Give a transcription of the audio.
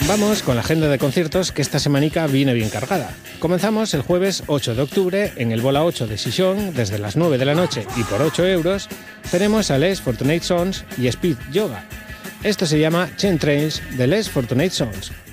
Vamos con la agenda de conciertos que esta semanica viene bien cargada. Comenzamos el jueves 8 de octubre en el Bola 8 de Xixón desde las 9 de la noche y por 8 euros tenemos a Les Fortunate Sons y Speed Yoga. Esto se llama Chain Trains de Les Fortunate Sons.